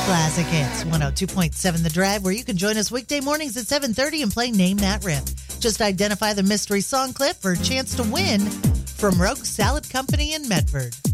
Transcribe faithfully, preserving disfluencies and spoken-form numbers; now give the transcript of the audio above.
Classic Hits, one oh two point seven The Drive, where you can join us weekday mornings at seven thirty and play Name That Riff. Just identify the mystery song clip for a chance to win from Rogue Salad Company in Medford.